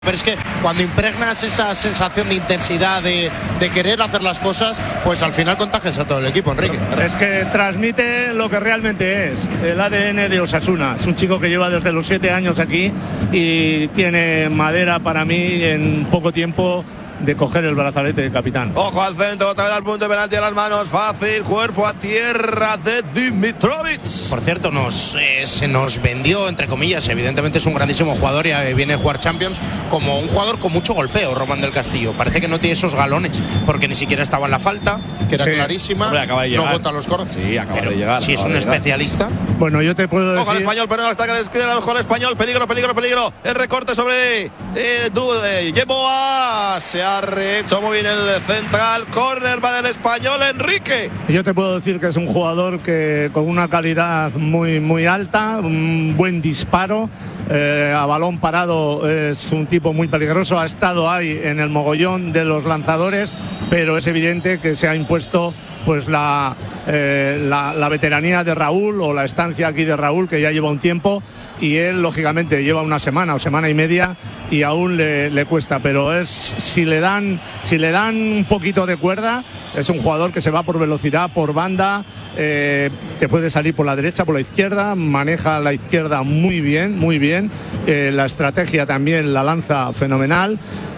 Pero es que cuando impregnas esa sensación de intensidad, de querer hacer las cosas, pues al final contagias a todo el equipo, Enrique. Es que transmite lo que realmente es el ADN de Osasuna. Es un chico que lleva desde los 7 años aquí y tiene madera para mí en poco tiempo de coger el brazalete de capitán. Ojo al centro, otra vez al punto de penalti a las manos, fácil, cuerpo a tierra de Dimitrovic. Por cierto, se nos vendió, entre comillas, evidentemente es un grandísimo jugador y viene a jugar Champions, como un jugador con mucho golpeo, Román del Castillo. Parece que no tiene esos galones, porque ni siquiera estaba en la falta, que era clarísima. Hombre, acaba de llegar. No bota los corros. Sí, acaba de llegar. Si es un especialista. Bueno, yo te puedo decir... Ojo al español, pero ataca a la izquierda, ojo al español, peligro. El recorte sobre Yeboah. Se ha rehecho muy bien el central. Córner para el español, Enrique. Yo te puedo decir que es un jugador que con una calidad muy alta, un buen disparo, a balón parado es un tipo muy peligroso, ha estado ahí en el mogollón de los lanzadores, pero es evidente que se ha impuesto pues la veteranía de Raúl, o la estancia aquí de Raúl, que ya lleva un tiempo, y él lógicamente lleva una semana o semana y media y aún le cuesta, pero si le dan un poquito de cuerda, es un jugador que se va por velocidad, por banda, te puede salir por la derecha, por la izquierda, maneja la izquierda muy bien, la estrategia también la lanza fenomenal.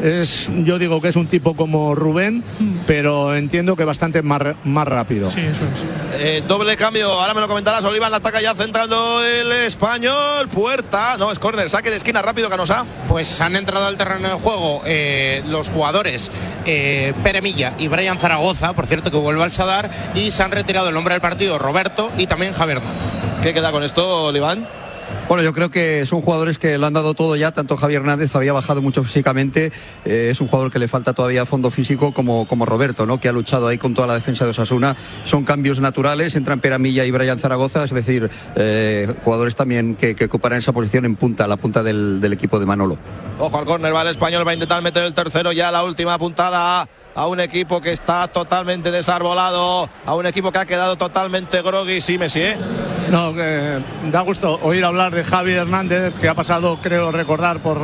Yo digo que es un tipo como Rubén, pero entiendo que bastante más rápido. Sí, eso es. Doble cambio, ahora me lo comentarás. Oliván la ataca ya centrando el español. Puerta, no, es córner, saque de esquina rápido, Canosa. Pues han entrado al terreno de juego los jugadores Pere Milla y Brian Zaragoza, por cierto que vuelve al Sadar, y se han retirado el hombre del partido, Roberto, y también Javier Hernández. ¿Qué queda con esto, Oliván? Bueno, yo creo que son jugadores que lo han dado todo ya, tanto Javier Hernández había bajado mucho físicamente, es un jugador que le falta todavía fondo físico como Roberto, ¿no? Que ha luchado ahí con toda la defensa de Osasuna. Son cambios naturales, entran Pere Milla y Brian Zaragoza, es decir, jugadores también que ocuparán esa posición en punta, la punta del equipo de Manolo. Ojo al córner, va el español, va a intentar meter el tercero ya, la última puntada a un equipo que está totalmente desarbolado, a un equipo que ha quedado totalmente groggy. Sí, Messi, No, da gusto oír hablar de Javi Hernández, que ha pasado, creo recordar, por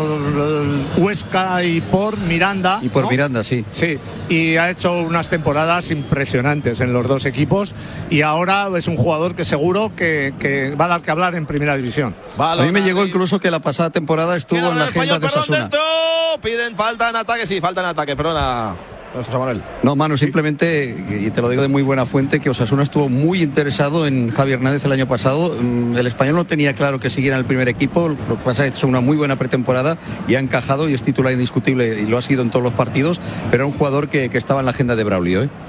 Huesca y por Miranda. Y por ¿no? Miranda, sí. Sí, y ha hecho unas temporadas impresionantes en los dos equipos, y ahora es un jugador que seguro que va a dar que hablar en primera división. A mí me llegó incluso que la pasada temporada estuvo en la agenda de Osasuna. Dentro. Piden falta en ataque, sí, falta en ataque, perdona. No, Manu, simplemente, y te lo digo de muy buena fuente, que Osasuna estuvo muy interesado en Javi Hernández el año pasado. El español no tenía claro que siguiera en el primer equipo, lo que pasa es que ha hecho una muy buena pretemporada y ha encajado y es titular indiscutible y lo ha sido en todos los partidos, pero era un jugador que estaba en la agenda de Braulio, ¿eh?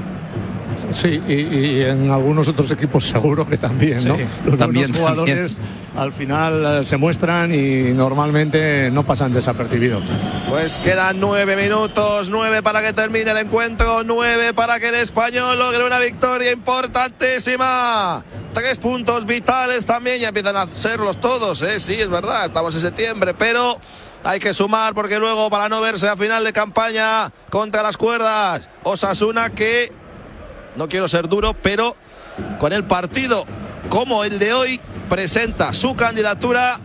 Sí, y en algunos otros equipos seguro que también, ¿no? Sí, los también, jugadores al final se muestran y normalmente no pasan desapercibidos. Pues quedan 9 minutos, 9 para que termine el encuentro, 9 para que el español logre una victoria importantísima. 3 puntos vitales también, ya empiezan a serlos todos, sí, es verdad, estamos en septiembre, pero hay que sumar porque luego, para no verse a final de campaña contra las cuerdas, Osasuna, que no quiero ser duro, pero con el partido como el de hoy presenta su candidatura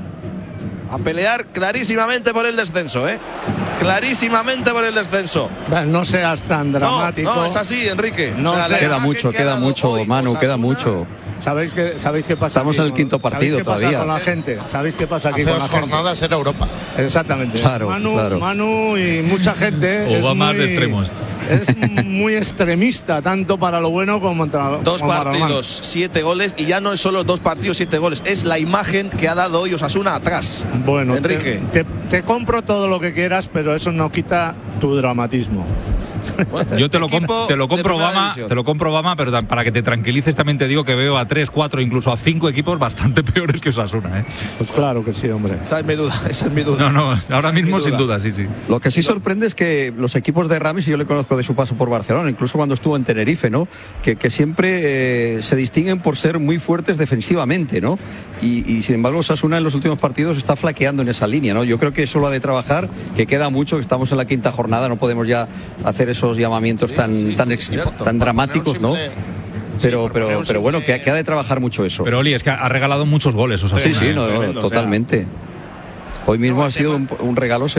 a pelear clarísimamente por el descenso, clarísimamente por el descenso. No seas tan dramático. No, es así, Enrique. No, queda mucho, hoy, Manu, queda mucho. ¿Sabéis qué pasa? Estamos en el quinto partido todavía. Con la gente? ¿Sabéis qué pasa aquí hace con la dos gente? jornadas era Europa. Exactamente. Claro, Manu y mucha gente. O va más de extremos. Es muy extremista, tanto para lo bueno como para lo malo. 2 partidos, 7 goles, y ya no es solo 2 partidos, 7 goles, es la imagen que ha dado hoy Osasuna atrás. Bueno, Enrique. Te compro todo lo que quieras, pero eso no quita tu dramatismo. Bueno, yo te lo compro, Obama, pero para que te tranquilices también te digo que veo a 3, 4, incluso a 5 equipos bastante peores que Osasuna, Pues claro que sí, hombre. Esa es mi duda. No, ahora mismo sin duda, sí. Lo que sí sorprende es que los equipos de Ramis, y yo le conozco de su paso por Barcelona, incluso cuando estuvo en Tenerife, ¿no? Que siempre se distinguen por ser muy fuertes defensivamente, ¿no? Y sin embargo Osasuna en los últimos partidos está flaqueando en esa línea, ¿no? Yo creo que eso lo ha de trabajar, que queda mucho, que estamos en la quinta jornada, no podemos ya hacer esos llamamientos tan dramáticos, ¿no? Pero bueno, que ha de trabajar mucho eso. Pero Oli, es que ha regalado muchos goles, Sí, totalmente. Hoy mismo ha sido un regalo